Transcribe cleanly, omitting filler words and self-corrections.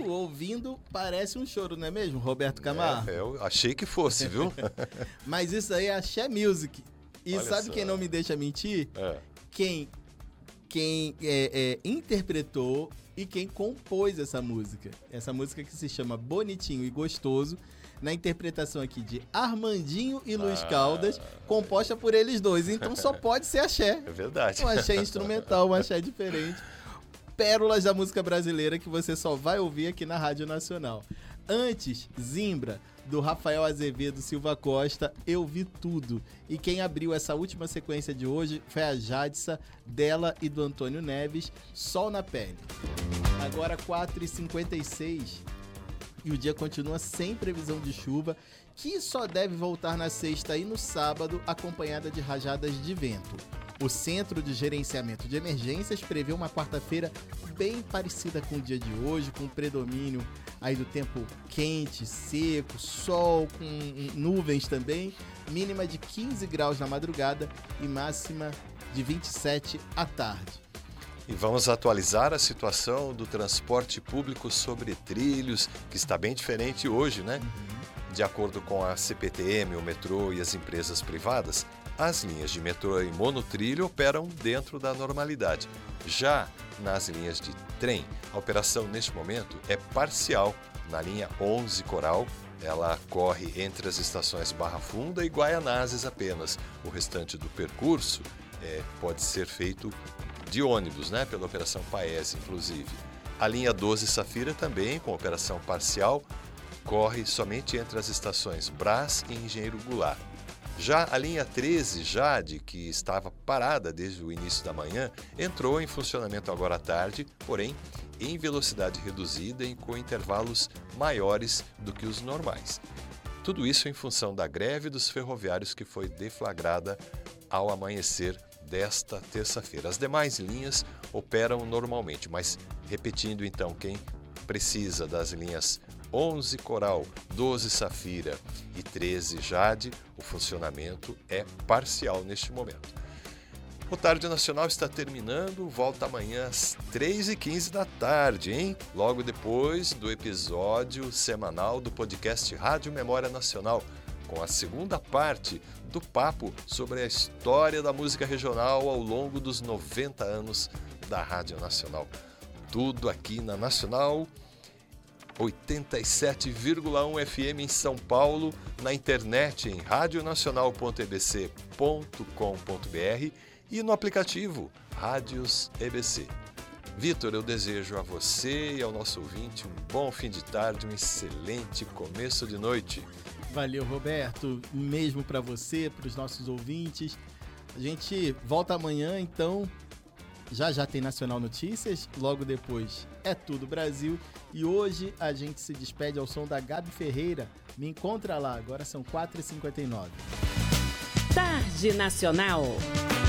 ouvindo, parece um choro, não é mesmo, Roberto Camargo? Eu achei que fosse, viu? Mas isso aí é Axé Music. E Olha sabe só. quem não me deixa mentir? Quem interpretou e quem compôs essa música. Essa música que se chama Bonitinho e Gostoso, na interpretação aqui de Armandinho e Luiz Caldas, composta por eles dois. Então só pode ser axé. É verdade. Um axé instrumental, um axé diferente. Pérolas da música brasileira que você só vai ouvir aqui na Rádio Nacional. Antes, Zimbra, do Rafael Azevedo Silva Costa, Eu Vi Tudo. E quem abriu essa última sequência de hoje foi a Jadsa, dela e do Antônio Neves, Sol na Pele. Agora 4h56 e o dia continua sem previsão de chuva, que só deve voltar na sexta e no sábado, acompanhada de rajadas de vento. O Centro de Gerenciamento de Emergências prevê uma quarta-feira bem parecida com o dia de hoje, com predomínio aí do tempo quente, seco, sol, com nuvens também, mínima de 15 graus na madrugada e máxima de 27 à tarde. E vamos atualizar a situação do transporte público sobre trilhos, que está bem diferente hoje, né? De acordo com a CPTM, o metrô e as empresas privadas, as linhas de metrô e monotrilho operam dentro da normalidade. Já nas linhas de trem, a operação neste momento é parcial. Na linha 11 Coral, ela corre entre as estações Barra Funda e Guaianazes apenas. O restante do percurso pode ser feito de ônibus, né? Pela operação Paes, inclusive. A linha 12 Safira também, com operação parcial, corre somente entre as estações Brás e Engenheiro Goulart. Já a linha 13 Jade, que estava parada desde o início da manhã, entrou em funcionamento agora à tarde, porém em velocidade reduzida e com intervalos maiores do que os normais. Tudo isso em função da greve dos ferroviários que foi deflagrada ao amanhecer desta terça-feira. As demais linhas operam normalmente, mas repetindo então, quem precisa das linhas 11 Coral, 12 Safira e 13 Jade, o funcionamento é parcial neste momento. O Tarde Nacional está terminando, volta amanhã às 3h15 da tarde, hein? Logo depois do episódio semanal do podcast Rádio Memória Nacional, com a segunda parte do papo sobre a história da música regional ao longo dos 90 anos da Rádio Nacional. Tudo aqui na Nacional 87,1 FM em São Paulo, na internet em radionacional.ebc.com.br e no aplicativo Rádios EBC. Vitor, eu desejo a você e ao nosso ouvinte um bom fim de tarde, um excelente começo de noite. Valeu, Roberto, mesmo para você, para os nossos ouvintes. A gente volta amanhã, então já tem Nacional Notícias, logo depois é Tudo Brasil e hoje a gente se despede ao som da Gabi Ferreira. Me encontra lá, agora são 4h59. Tarde Nacional.